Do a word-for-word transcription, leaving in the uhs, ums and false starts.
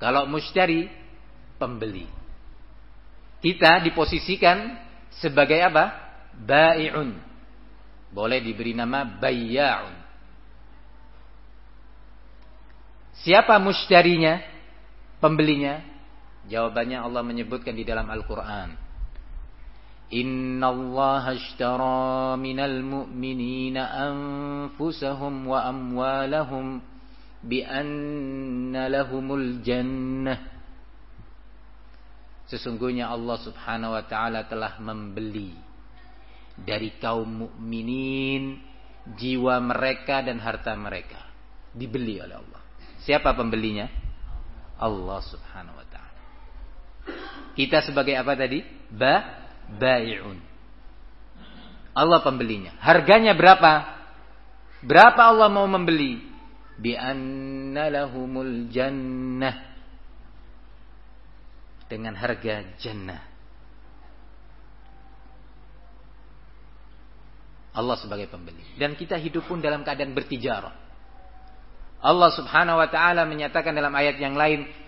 Kalau mushtari, pembeli. Kita diposisikan sebagai apa? Bai'un. Boleh diberi nama bayya'un. Siapa mushtarinya? Pembelinya? Jawabannya Allah menyebutkan di dalam Al-Quran. Inna Allah ashtara minal mu'minina anfusahum wa amwalahum bi'anna lahumul jannah. Sesungguhnya Allah subhanahu wa ta'ala telah membeli dari kaum mukminin jiwa mereka dan harta mereka. Dibeli oleh Allah. Siapa pembelinya? Allah subhanahu wa ta'ala. Kita sebagai apa tadi? Ba, bai'un. Allah pembelinya. Harganya berapa? Berapa Allah mau membeli? Bi anna lahumul jannah. Dengan harga jannah. Allah sebagai pembeli. Dan kita hidup pun dalam keadaan bertijarah. Allah subhanahu wa ta'ala menyatakan dalam ayat yang lain,